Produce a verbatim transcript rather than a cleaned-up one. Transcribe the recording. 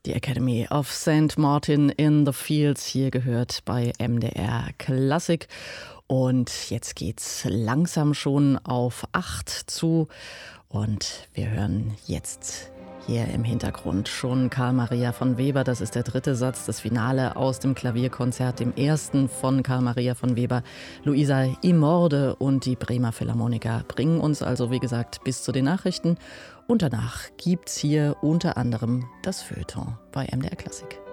Die Academy of Saint Martin in the Fields, hier gehört bei M D R Klassik. Und jetzt geht's langsam schon auf acht zu. Und wir hören jetzt hier im Hintergrund schon Carl Maria von Weber. Das ist der dritte Satz, das Finale aus dem Klavierkonzert, dem ersten von Carl Maria von Weber. Luisa Imorde und die Bremer Philharmoniker bringen uns also, wie gesagt, bis zu den Nachrichten. Und danach gibt's hier unter anderem das Feuilleton bei M D R Klassik.